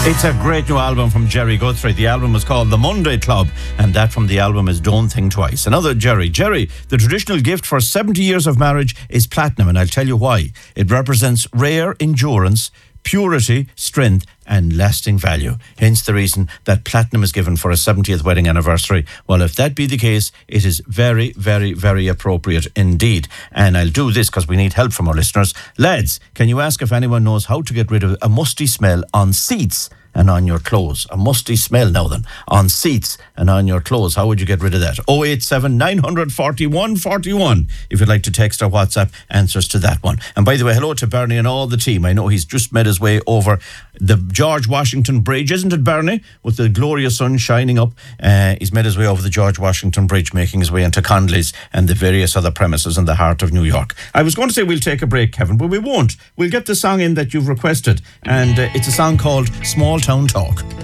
It's a great new album from Jerry Guthrie. The album is called The Monday Club, and that from the album is Don't Think Twice. Another Jerry. Jerry, the traditional gift for 70 years of marriage is platinum, and I'll tell you why. It represents rare endurance, purity, strength, and lasting value. Hence the reason that platinum is given for a 70th wedding anniversary. Well, if that be the case, it is very, very, very appropriate indeed. And I'll do this because we need help from our listeners. Lads, can you ask if anyone knows how to get rid of a musty smell on seats and on your clothes? A musty smell now then, on seats and on your clothes. How would you get rid of that? 087 941 41. If you'd like to text or WhatsApp answers to that one. And by the way, hello to Bernie and all the team. I know he's just made his way over the George Washington Bridge, isn't it, Bernie? With the glorious sun shining up. He's made his way over the George Washington Bridge, making his way into Conley's and the various other premises in the heart of New York. I was going to say we'll take a break, Kevin, but we won't. We'll get the song in that you've requested, and it's a song called Small Town Talk.